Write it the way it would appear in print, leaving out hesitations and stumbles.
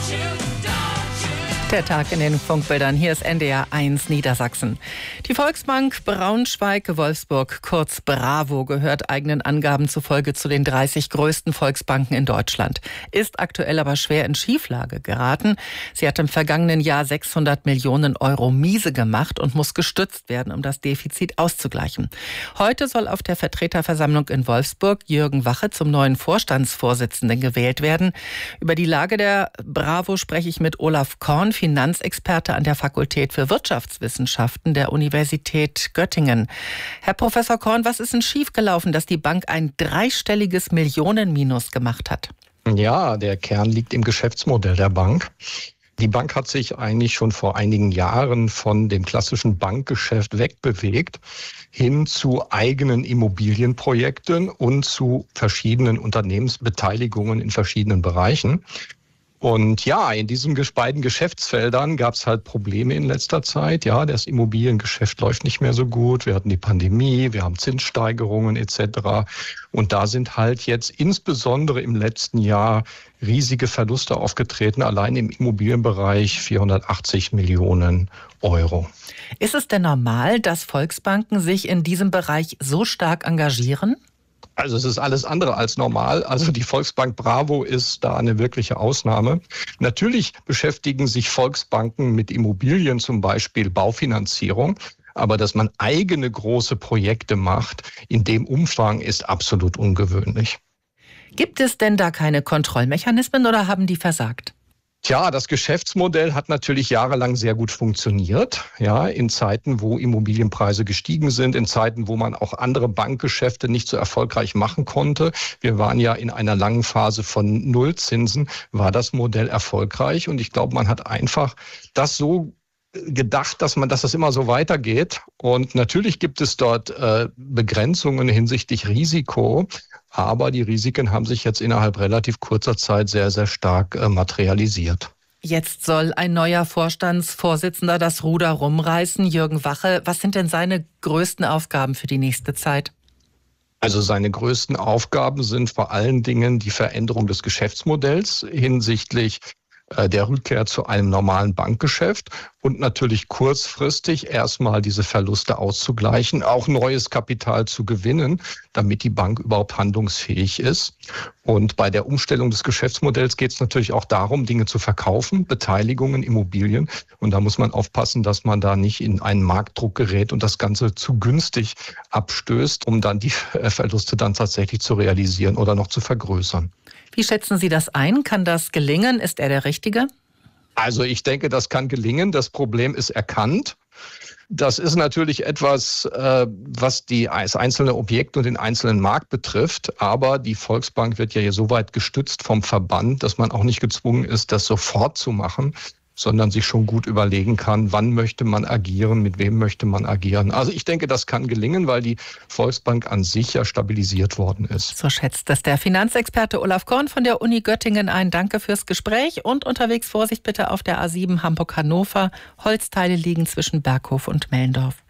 Der Tag in den Funkbildern. Hier ist NDR 1 Niedersachsen. Die Volksbank Braunschweig-Wolfsburg, kurz BRAVO, gehört eigenen Angaben zufolge zu den 30 größten Volksbanken in Deutschland. Ist aktuell aber schwer in Schieflage geraten. Sie hat im vergangenen Jahr 600 Millionen Euro miese gemacht und muss gestützt werden, um das Defizit auszugleichen. Heute soll auf der Vertreterversammlung in Wolfsburg Jürgen Wache zum neuen Vorstandsvorsitzenden gewählt werden. Über die Lage der BRAVO spreche ich mit Olaf Korn, Finanzexperte an der Fakultät für Wirtschaftswissenschaften der Universität Göttingen. Herr Professor Korn, was ist denn schiefgelaufen, dass die Bank ein dreistelliges Millionenminus gemacht hat? Ja, der Kern liegt im Geschäftsmodell der Bank. Die Bank hat sich eigentlich schon vor einigen Jahren von dem klassischen Bankgeschäft wegbewegt hin zu eigenen Immobilienprojekten und zu verschiedenen Unternehmensbeteiligungen in verschiedenen Bereichen. Und ja, in diesen beiden Geschäftsfeldern gab es halt Probleme in letzter Zeit. Ja, das Immobiliengeschäft läuft nicht mehr so gut. Wir hatten die Pandemie, wir haben Zinssteigerungen etc. Und da sind halt jetzt insbesondere im letzten Jahr riesige Verluste aufgetreten, allein im Immobilienbereich 480 Millionen Euro. Ist es denn normal, dass Volksbanken sich in diesem Bereich so stark engagieren? Also es ist alles andere als normal. Also die Volksbank BRAVO ist da eine wirkliche Ausnahme. Natürlich beschäftigen sich Volksbanken mit Immobilien, zum Beispiel Baufinanzierung. Aber dass man eigene große Projekte macht, in dem Umfang, ist absolut ungewöhnlich. Gibt es denn da keine Kontrollmechanismen oder haben die versagt? Tja, das Geschäftsmodell hat natürlich jahrelang sehr gut funktioniert. Ja, in Zeiten, wo Immobilienpreise gestiegen sind, in Zeiten, wo man auch andere Bankgeschäfte nicht so erfolgreich machen konnte. Wir waren ja in einer langen Phase von Nullzinsen, war das Modell erfolgreich. Und ich glaube, man hat einfach das so gedacht, dass das immer so weitergeht. Und natürlich gibt es dort Begrenzungen hinsichtlich Risiko. Aber die Risiken haben sich jetzt innerhalb relativ kurzer Zeit sehr, sehr stark materialisiert. Jetzt soll ein neuer Vorstandsvorsitzender das Ruder rumreißen, Jürgen Wache. Was sind denn seine größten Aufgaben für die nächste Zeit? Also seine größten Aufgaben sind vor allen Dingen die Veränderung des Geschäftsmodells hinsichtlich der Rückkehr zu einem normalen Bankgeschäft und natürlich kurzfristig erstmal diese Verluste auszugleichen, auch neues Kapital zu gewinnen, damit die Bank überhaupt handlungsfähig ist. Und bei der Umstellung des Geschäftsmodells geht es natürlich auch darum, Dinge zu verkaufen, Beteiligungen, Immobilien. Und da muss man aufpassen, dass man da nicht in einen Marktdruck gerät und das Ganze zu günstig abstößt, um dann die Verluste dann tatsächlich zu realisieren oder noch zu vergrößern. Wie schätzen Sie das ein? Kann das gelingen? Ist er der Richtige? Also ich denke, das kann gelingen. Das Problem ist erkannt. Das ist natürlich etwas, was das einzelne Objekt und den einzelnen Markt betrifft. Aber die Volksbank wird ja hier so weit gestützt vom Verband, dass man auch nicht gezwungen ist, das sofort zu machen, sondern sich schon gut überlegen kann, wann möchte man agieren, mit wem möchte man agieren. Also ich denke, das kann gelingen, weil die Volksbank an sich ja stabilisiert worden ist. So schätzt das der Finanzexperte Olaf Korn von der Uni Göttingen ein. Danke fürs Gespräch und unterwegs Vorsicht bitte auf der A7 Hamburg-Hannover. Holzteile liegen zwischen Berghof und Mellendorf.